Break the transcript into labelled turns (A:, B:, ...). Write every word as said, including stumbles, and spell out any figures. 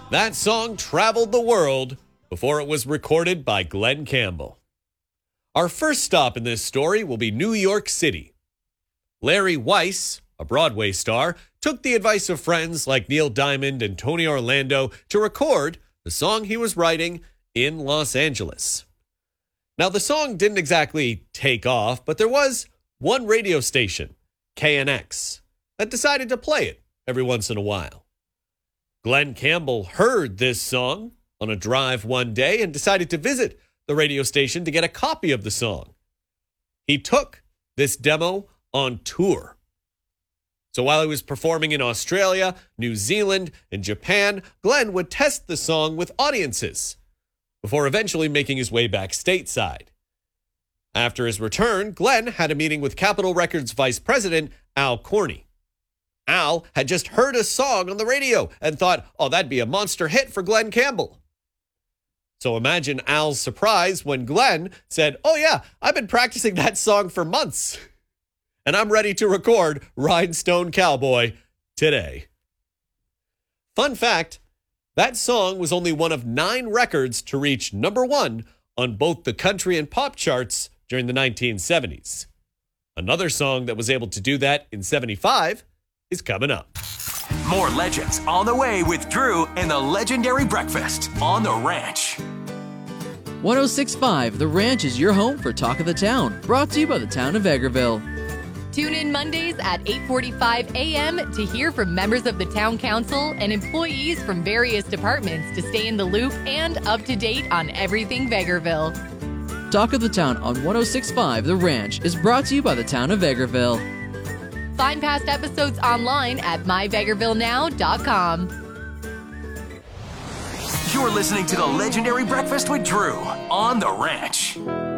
A: That song traveled the world before it was recorded by Glen Campbell. Our first stop in this story will be New York City. Larry Weiss, a Broadway star, took the advice of friends like Neil Diamond and Tony Orlando to record the song he was writing in Los Angeles. Now, the song didn't exactly take off, but there was one radio station, K N X, that decided to play it every once in a while. Glen Campbell heard this song on a drive one day and decided to visit the radio station to get a copy of the song. He took this demo on tour. So while he was performing in Australia, New Zealand, and Japan, Glen would test the song with audiences before eventually making his way back stateside. After his return, Glen had a meeting with Capitol Records Vice President Al Corney. Al had just heard a song on the radio and thought, oh, that'd be a monster hit for Glen Campbell. So imagine Al's surprise when Glen said, oh yeah, I've been practicing that song for months, and I'm ready to record Rhinestone Cowboy today. Fun fact, that song was only one of nine records to reach number one on both the country and pop charts during the nineteen seventies. Another song that was able to do that in seventy-five is coming up.
B: More legends on the way with Drew and the legendary breakfast on The Ranch.
C: one oh six point five The Ranch is your home for Talk of the Town, brought to you by the town of Eggerville.
D: Tune in Mondays at eight forty-five a.m. to hear from members of the town council and employees from various departments to stay in the loop and up to date on everything Vegreville.
C: Talk of the Town on one oh six point five The Ranch is brought to you by the town of Eggerville.
D: Find past episodes online at my vegreville now dot com.
B: You're listening to the legendary breakfast with Drew on The Ranch.